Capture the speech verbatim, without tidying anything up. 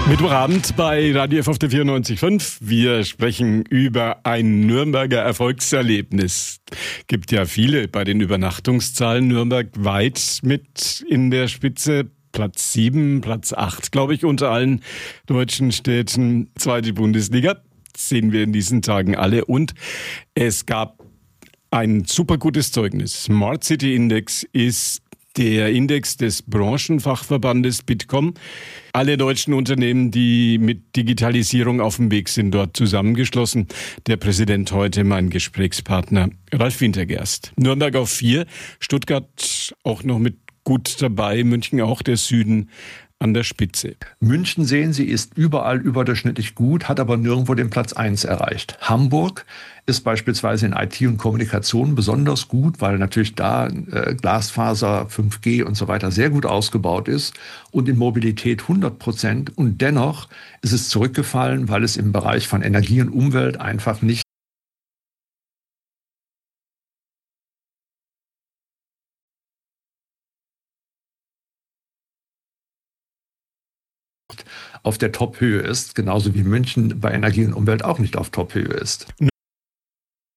Mittwochabend bei Radio F auf der vierundneunzig Komma fünf. Wir sprechen über ein Nürnberger Erfolgserlebnis. Gibt ja viele bei den Übernachtungszahlen. Nürnberg weit mit in der Spitze. Platz sieben, Platz acht, glaube ich, unter allen deutschen Städten. Zweite Bundesliga sehen wir in diesen Tagen alle. Und es gab ein super gutes Zeugnis. Smart City Index ist der Index des Branchenfachverbandes Bitkom. Alle deutschen Unternehmen, die mit Digitalisierung auf dem Weg sind, dort zusammengeschlossen. Der Präsident heute, mein Gesprächspartner Ralf Wintergerst. Nürnberg auf vier, Stuttgart auch noch mit gut dabei, München auch, der Süden an der Spitze. München, sehen Sie, ist überall überdurchschnittlich gut, hat aber nirgendwo den Platz eins erreicht. Hamburg ist beispielsweise in I T und Kommunikation besonders gut, weil natürlich da äh, Glasfaser, fünf G und so weiter sehr gut ausgebaut ist und in Mobilität hundert Prozent. Und dennoch ist es zurückgefallen, weil es im Bereich von Energie und Umwelt einfach nicht auf der Top-Höhe ist, genauso wie München bei Energie und Umwelt auch nicht auf Top-Höhe ist.